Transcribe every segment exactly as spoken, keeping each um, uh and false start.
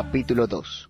capítulo dos.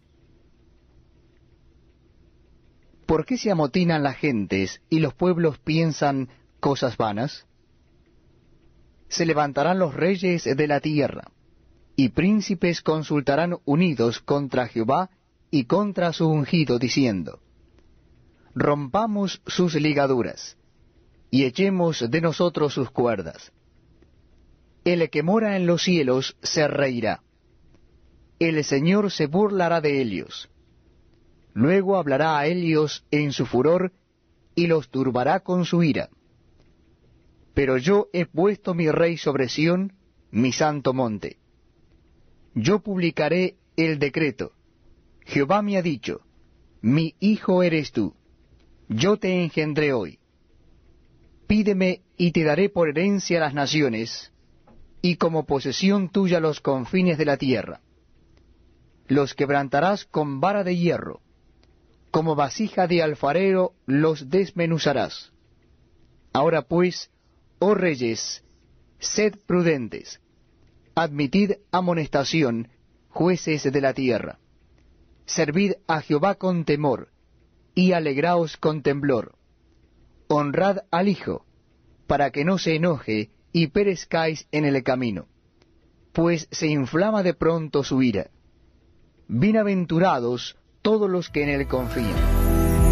¿Por qué se amotinan las gentes y los pueblos piensan cosas vanas? Se levantarán los reyes de la tierra, y príncipes consultarán unidos contra Jehová y contra su ungido, diciendo: rompamos sus ligaduras, y echemos de nosotros sus cuerdas. El que mora en los cielos se reirá. El Señor se burlará de ellos. Luego hablará a ellos en su furor, y los turbará con su ira. Pero yo he puesto mi rey sobre Sión, mi santo monte. Yo publicaré el decreto. Jehová me ha dicho: mi hijo eres tú, yo te engendré hoy. Pídeme y te daré por herencia las naciones, y como posesión tuya los confines de la tierra. Los quebrantarás con vara de hierro, como vasija de alfarero los desmenuzarás. Ahora pues, oh reyes, sed prudentes, admitid amonestación, jueces de la tierra. Servid a Jehová con temor, y alegraos con temblor. Honrad al Hijo, para que no se enoje y perezcáis en el camino, pues se inflama de pronto su ira. Bienaventurados todos los que en él confían.